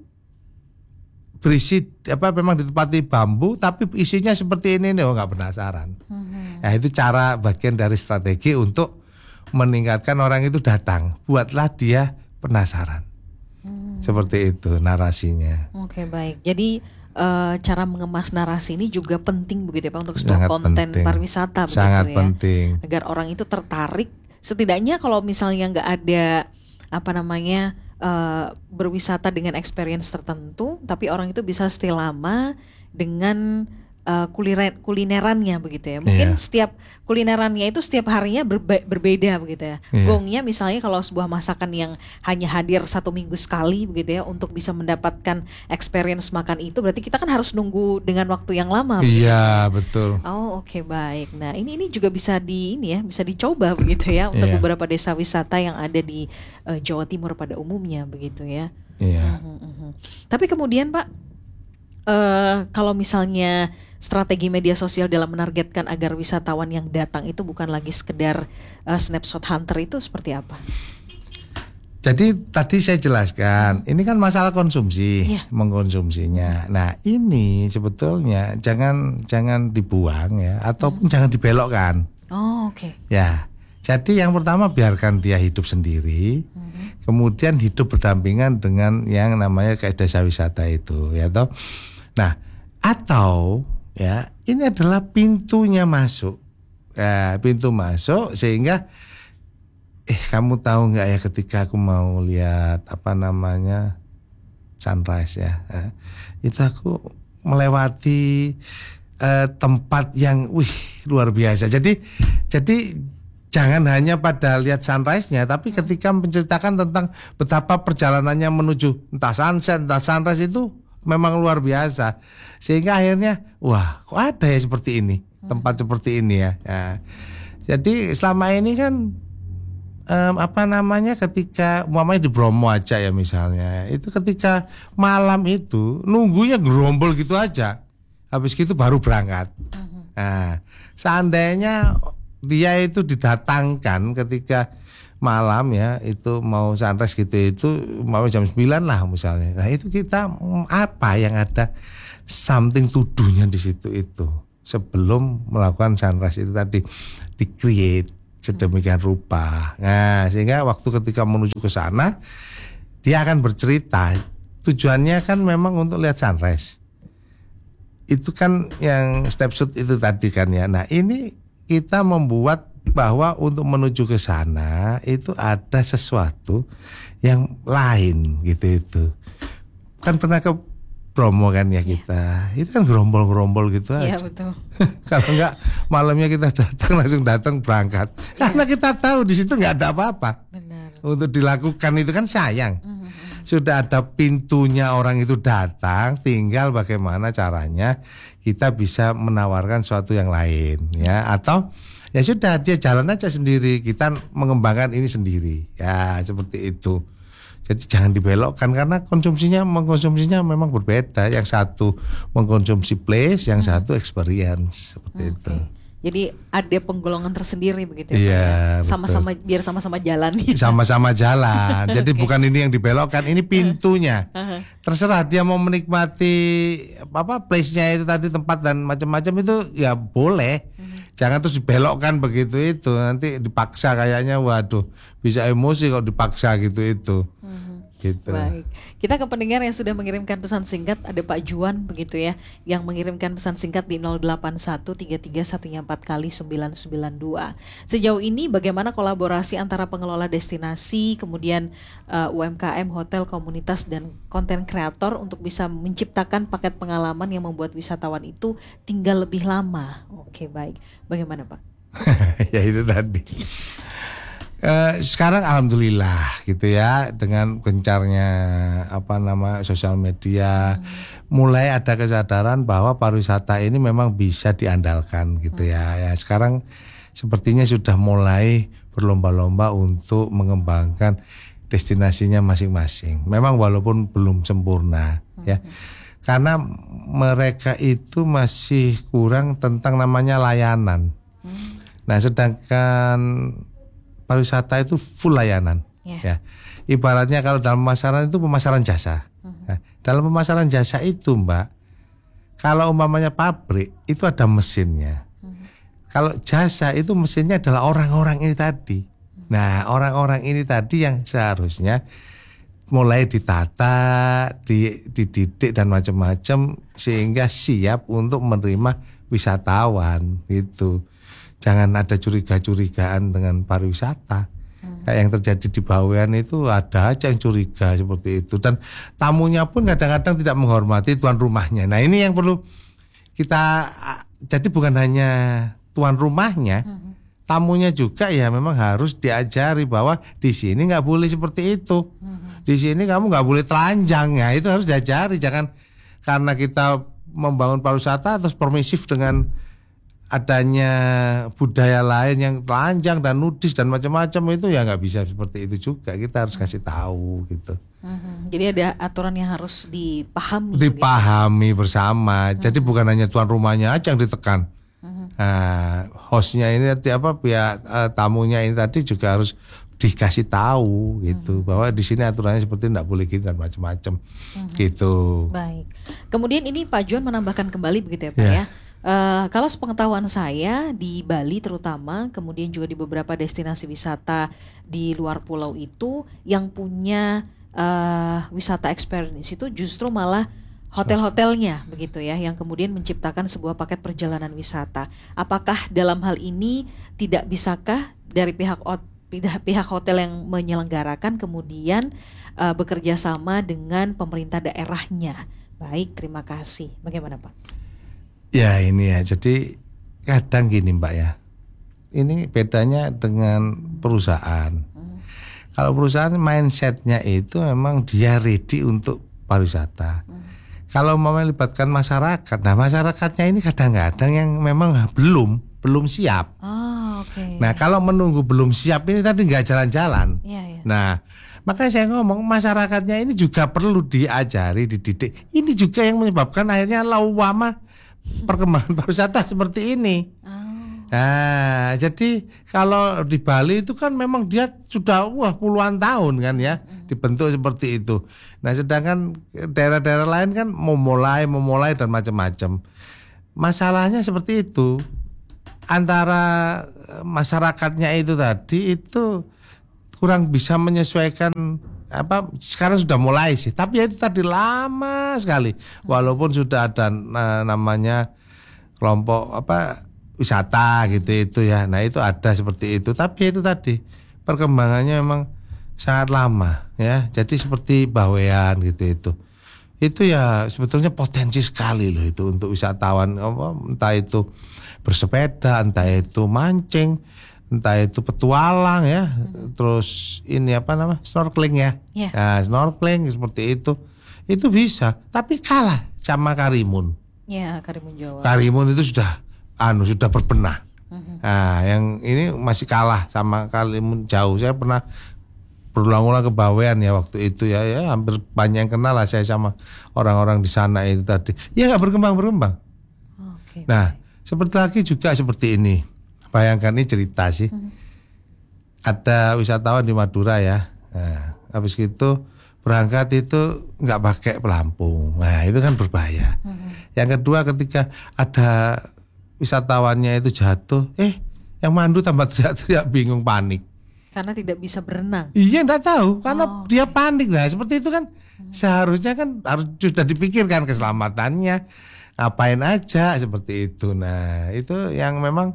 berisi apa memang ditempati bambu tapi isinya seperti ini nih, oh nggak penasaran. Mhm. Nah itu cara bagian dari strategi untuk meningkatkan orang itu datang, buatlah dia penasaran. Hmm. Seperti itu narasinya. Oke, baik. Jadi eh, cara mengemas narasi ini juga penting begitu ya Pak untuk sebuah Sangat konten penting. pariwisata begitu Sangat ya. penting. Agar orang itu tertarik. Setidaknya kalau misalnya nggak ada apa namanya eh, berwisata dengan experience tertentu, tapi orang itu bisa stay lama dengan eh, kuliner kulinerannya begitu ya. Mungkin Iya. setiap kulinerannya itu setiap harinya berbe- berbeda begitu ya. Iya. Gongnya misalnya kalau sebuah masakan yang hanya hadir satu minggu sekali begitu ya, untuk bisa mendapatkan experience makan itu berarti kita kan harus nunggu dengan waktu yang lama. begitu. Iya betul. Oh, oke, baik. Nah ini ini juga bisa di ini ya, bisa dicoba begitu ya untuk Iya. beberapa desa wisata yang ada di eh, Jawa Timur pada umumnya begitu ya. Iya. Mhm, mhm. Tapi kemudian Pak, eh kalau misalnya strategi media sosial dalam menargetkan agar wisatawan yang datang itu bukan lagi sekedar eh, snapshot hunter itu seperti apa? Jadi tadi saya jelaskan, ini kan masalah konsumsi, Iya. mengkonsumsinya. Nah ini sebetulnya jangan jangan dibuang ya, ataupun jangan dibelokkan. Oh, oke. Ya, jadi yang pertama biarkan dia hidup sendiri, Mhm. kemudian hidup berdampingan dengan yang namanya kayak desa wisata itu, ya toh. Nah, atau ya ini adalah pintunya masuk, ya, pintu masuk sehingga eh kamu tahu nggak ya ketika aku mau lihat apa namanya sunrise ya, eh, itu aku melewati eh, tempat yang wih luar biasa. Jadi jadi jangan hanya pada lihat sunrise-nya, tapi ketika menceritakan tentang betapa perjalanannya menuju entah sunset entah sunrise itu memang luar biasa. Sehingga akhirnya wah kok ada ya seperti ini, tempat seperti ini ya. Ya. Jadi selama ini kan em, apa namanya ketika umpamanya di Bromo aja ya misalnya, itu ketika malam itu nunggunya gerombol gitu aja, habis gitu baru berangkat. Nah, seandainya dia itu didatangkan ketika malam ya, itu mau sunrise gitu, itu mau jam sembilan lah misalnya. Nah itu kita mm, apa yang ada something to do-nya di situ itu sebelum melakukan sunrise itu tadi di-create sedemikian rupa. Nah, sehingga waktu ketika menuju ke sana dia akan bercerita tujuannya kan memang untuk lihat sunrise. Itu kan yang step shoot itu tadi kan ya. Nah, ini kita membuat bahwa untuk menuju ke sana itu ada sesuatu yang lain gitu itu. Kan pernah ke Bromo kan ya kita. Itu kan gerombol-gerombol gitu aja. Iya, betul. Kalau enggak malamnya kita datang langsung datang berangkat. Karena kita tahu di situ enggak ada apa-apa. Benar. Untuk dilakukan itu kan sayang. Mm-hmm. Sudah ada pintunya orang itu datang, tinggal bagaimana caranya kita bisa menawarkan sesuatu yang lain ya, atau ya sudah dia jalan aja sendiri, kita mengembangkan ini sendiri. Ya, seperti itu. Jadi jangan dibelokkan karena konsumsinya mengkonsumsinya memang berbeda. Yang satu mengkonsumsi place, yang hmm. satu experience seperti okay. itu. Jadi ada penggolongan tersendiri begitu ya, iya, Pak ya? Sama-sama biar sama-sama jalan. Sama-sama jalan. Jadi okay. bukan ini yang dibelokkan, ini pintunya. Uh-huh. Terserah dia mau menikmati apa place-nya itu tadi tempat dan macam-macam itu ya boleh. Uh-huh. Jangan terus dibelokkan begitu itu, nanti dipaksa kayaknya waduh bisa emosi kalau dipaksa gitu itu. Uh-huh. Gitu. Baik, kita ke pendengar yang sudah mengirimkan pesan singkat. Ada Pak Juan begitu ya, yang mengirimkan pesan singkat di nol delapan satu tiga tiga satu empat kali sembilan sembilan dua. Sejauh ini bagaimana kolaborasi antara pengelola destinasi, kemudian uh, U M K M, hotel, komunitas dan konten kreator untuk bisa menciptakan paket pengalaman yang membuat wisatawan itu tinggal lebih lama. Oke, baik. Bagaimana Pak? Ya itu tadi. Uh, sekarang alhamdulillah gitu ya, dengan gencarnya apa nama sosial media hmm. mulai ada kesadaran bahwa pariwisata ini memang bisa diandalkan gitu hmm. ya. Ya sekarang sepertinya sudah mulai berlomba-lomba untuk mengembangkan destinasinya masing-masing. Memang walaupun belum sempurna hmm. ya. Karena mereka itu masih kurang tentang namanya layanan. Hmm. Nah, sedangkan pariwisata itu full layanan, yeah. ya. Ibaratnya kalau dalam pemasaran itu pemasaran jasa. Uh-huh. Nah, dalam pemasaran jasa itu, Mbak, kalau umpamanya pabrik itu ada mesinnya. Uh-huh. Kalau jasa itu mesinnya adalah orang-orang ini tadi. Uh-huh. Nah, orang-orang ini tadi yang seharusnya mulai ditata, dididik dan macam-macam sehingga siap untuk menerima wisatawan gitu. Jangan ada curiga-curigaan dengan pariwisata. Hmm. Kayak yang terjadi di Bawean itu ada aja yang curiga seperti itu. Dan tamunya pun kadang-kadang tidak menghormati tuan rumahnya. Nah ini yang perlu kita, jadi bukan hanya tuan rumahnya, hmm. tamunya juga ya memang harus diajari bahwa di sini nggak boleh seperti itu. Hmm. Di sini kamu nggak boleh telanjang, ya itu harus diajari. Jangan karena kita membangun pariwisata terus permisif dengan adanya budaya lain yang telanjang dan nudis dan macam-macam, itu ya nggak bisa seperti itu juga. Kita harus kasih tahu gitu. Hmm, jadi ada aturan yang harus dipahami. Dipahami gitu. Bersama. Hmm. Jadi bukan hanya tuan rumahnya aja yang ditekan. Hmm. Nah, hostnya ini apa pihak uh, tamunya ini tadi juga harus dikasih tahu gitu, hmm. bahwa di sini aturannya seperti tidak boleh gini dan macam-macam. Hmm. Gitu. Baik. Kemudian ini Pak John menambahkan kembali begitu ya Pak yeah. ya. Uh, kalau sepengetahuan saya di Bali terutama, kemudian juga di beberapa destinasi wisata di luar pulau itu, yang punya uh, wisata experience itu justru malah hotel-hotelnya begitu ya, yang kemudian menciptakan sebuah paket perjalanan wisata. Apakah dalam hal ini tidak bisakah dari pihak pihak hotel yang menyelenggarakan kemudian uh, bekerja sama dengan pemerintah daerahnya? Baik, terima kasih. Bagaimana Pak? Ya ini ya, jadi kadang gini Mbak ya, ini bedanya dengan perusahaan. Hmm. Kalau perusahaan mindsetnya itu memang dia ready untuk pariwisata. Hmm. Kalau mau melibatkan masyarakat, nah masyarakatnya ini kadang-kadang yang memang belum belum siap. Oh, okay. Nah kalau menunggu belum siap ini tadi nggak jalan-jalan. Yeah, yeah. Nah makanya saya ngomong masyarakatnya ini juga perlu diajari, dididik. Ini juga yang menyebabkan akhirnya lawama perkembangan pariwisata seperti ini. Oh. Nah, jadi kalau di Bali itu kan memang dia sudah wah puluhan tahun kan ya dibentuk seperti itu. Nah, sedangkan daerah-daerah lain kan memulai, memulai dan macam-macam. Masalahnya seperti itu. Antara masyarakatnya itu tadi itu kurang bisa menyesuaikan apa sekarang sudah mulai sih, tapi ya itu tadi lama sekali. Walaupun sudah ada nah, namanya kelompok apa wisata gitu itu ya. Nah, itu ada seperti itu. Tapi itu tadi perkembangannya memang sangat lama ya. Jadi seperti Bawean gitu itu. Itu ya sebetulnya potensi sekali loh itu untuk wisatawan apa entah itu bersepeda, entah itu mancing, entah itu petualang ya. Hmm. Terus ini apa nama? Snorkeling ya. Yeah. Nah, snorkeling seperti itu. Itu bisa, tapi kalah sama Karimun. Ya, Karimun Jawa. Karimun itu sudah anu sudah berbenah. Uh-huh. Nah, yang ini masih kalah sama Karimun jauh. Saya pernah berulang-ulang ke Bawean ya waktu itu ya, ya hampir banyak yang kenal lah saya sama orang-orang di sana itu tadi. Ya nggak berkembang-berkembang. Okay. Nah, seperti lagi juga seperti ini. Bayangkan ini cerita sih. Uh-huh. Ada wisatawan di Madura ya. Nah, habis itu berangkat itu nggak pakai pelampung. Nah, itu kan berbahaya. Uh-huh. Yang kedua ketika ada wisatawannya itu jatuh, eh yang mandu tambah teriak-teriak bingung panik. Karena tidak bisa berenang. Iya enggak tahu karena oh, dia panik. Nah seperti itu kan hmm. seharusnya kan harus sudah dipikirkan keselamatannya. Ngapain aja seperti itu. Nah itu yang memang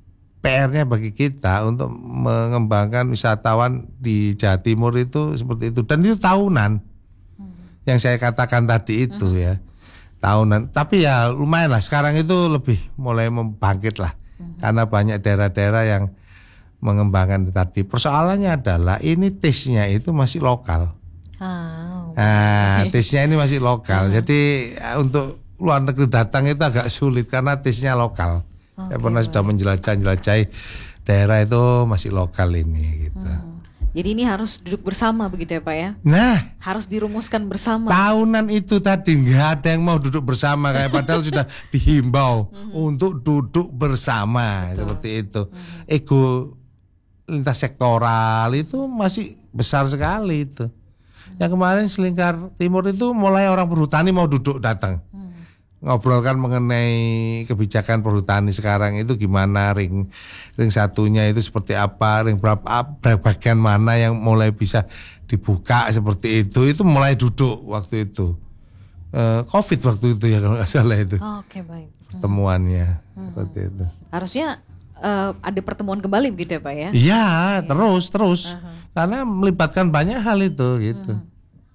P R-nya bagi kita untuk mengembangkan wisatawan di Jawa Timur itu seperti itu. Dan itu tahunan hmm. yang saya katakan tadi itu hmm. ya. Tahunan. Tapi ya lumayan lah sekarang itu lebih mulai membangkit lah. Hmm. Karena banyak daerah-daerah yang mengembangkan tadi. Persoalannya adalah ini taste-nya itu masih lokal. Oh, nah, taste-nya ini masih lokal. Uh-huh. Jadi untuk luar negeri datang itu agak sulit karena taste-nya lokal. Okay, saya pernah baik. sudah menjelajah-jelajahi daerah itu masih lokal ini gitu. Hmm. Jadi ini harus duduk bersama begitu ya Pak ya? Nah, harus dirumuskan bersama. Tahunan itu tadi nggak ada yang mau duduk bersama kayak padahal sudah dihimbau uh-huh. untuk duduk bersama. Betul. Seperti itu. Uh-huh. Ego lintas sektoral itu masih besar sekali itu. Hmm. Yang kemarin Selingkar Timur itu mulai orang perhutani mau duduk datang. Hmm. Ngobrolkan mengenai kebijakan perhutani sekarang itu gimana, ring ring satunya itu seperti apa, ring berapa bagian mana yang mulai bisa dibuka seperti itu. Itu mulai duduk waktu itu. Uh, Covid waktu itu ya kalau nggak salah itu. Oh, oke okay, baik. Pertemuannya hmm. seperti itu. Harusnya Uh, ada pertemuan kembali begitu ya Pak ya? Iya terus terus uh-huh. karena melibatkan banyak hal itu gitu. Hmm.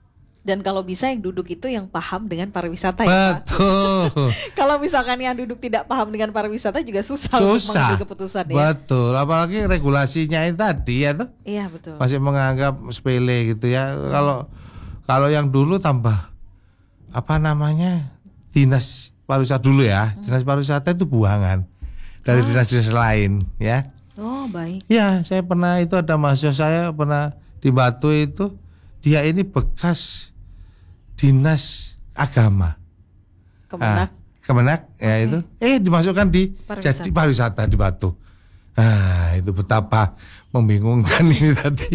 Dan kalau bisa yang duduk itu yang paham dengan pariwisata Betul. ya Pak. Betul. Kalau misalkan yang duduk tidak paham dengan pariwisata juga susah, susah. untuk mengambil keputusan ya. Betul. Apalagi regulasinya itu tadi ya tuh. Iya betul. Masih menganggap sepele gitu ya. Hmm. Kalau kalau yang dulu tambah apa namanya dinas pariwisata dulu ya. Hmm. Dinas pariwisata itu buangan dari oh. dinas-dinas lain ya. Oh baik. Ya saya pernah itu ada mahasiswa saya pernah di Batu itu dia ini bekas dinas agama. Kemenak. Ah, Kemenak ya okay. itu. Eh dimasukkan di pariwisata. Jadi pariwisata di Batu. Ah itu betapa membingungkan ini tadi.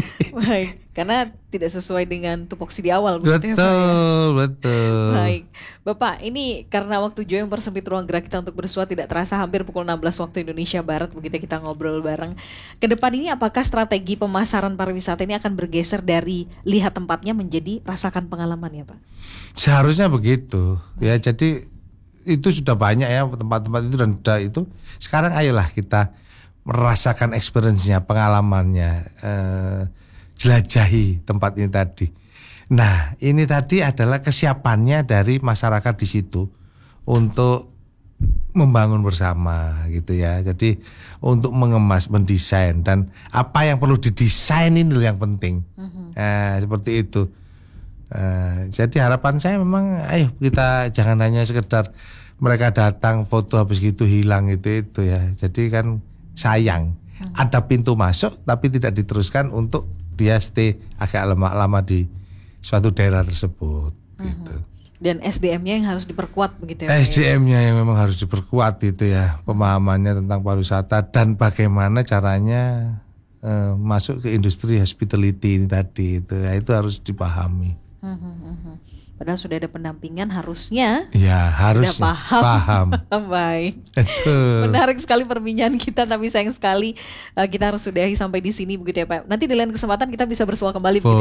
Baik, karena tidak sesuai dengan tupoksi di awal. Betul, ya, betul. Baik, Bapak, ini karena waktu jauh yang persempit ruang gerak kita untuk bersua tidak terasa hampir pukul enam belas waktu Indonesia Barat begitu kita ngobrol bareng. Kedepan ini apakah strategi pemasaran pariwisata ini akan bergeser dari lihat tempatnya menjadi rasakan pengalaman ya Pak? Seharusnya begitu. Ya jadi itu sudah banyak ya tempat-tempat itu dan sudah itu. Sekarang ayolah kita merasakan experience-nya, pengalamannya, eh, jelajahi tempat ini tadi. Nah, ini tadi adalah kesiapannya dari masyarakat di situ untuk membangun bersama gitu ya. Jadi untuk mengemas, mendesain dan apa yang perlu didesain ini yang penting. Uh-huh. Nah, seperti itu. Uh, jadi harapan saya memang, ayo kita jangan hanya sekedar mereka datang foto habis gitu hilang gitu itu ya. Jadi kan sayang hmm. ada pintu masuk tapi tidak diteruskan untuk dia stay agak lama-lama di suatu daerah tersebut hmm. gitu. Dan S D M-nya yang harus diperkuat begitu ya. S D M-nya yang memang harus diperkuat itu ya, pemahamannya tentang pariwisata dan bagaimana caranya uh, masuk ke industri hospitality ini tadi itu, ya, itu harus dipahami. Hmm, hmm, hmm, hmm. Padahal sudah ada pendampingan harusnya. Ya harus sudah paham. paham. Baik. Betul. Menarik sekali perbincangan kita, tapi sayang sekali uh, kita harus sudahi sampai di sini begitu ya Pak. Nanti di lain kesempatan kita bisa bersua kembali begitu ya.